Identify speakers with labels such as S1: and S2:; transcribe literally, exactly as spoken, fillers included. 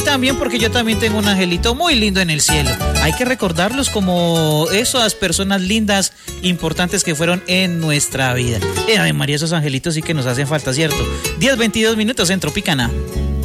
S1: también porque yo también tengo un angelito muy lindo en el cielo. Hay que recordarlos como esas personas lindas, importantes que fueron en nuestra vida. Eh, Ave María, esos angelitos sí que nos hacen falta, ¿cierto? diez veintidós minutos en Tropicana.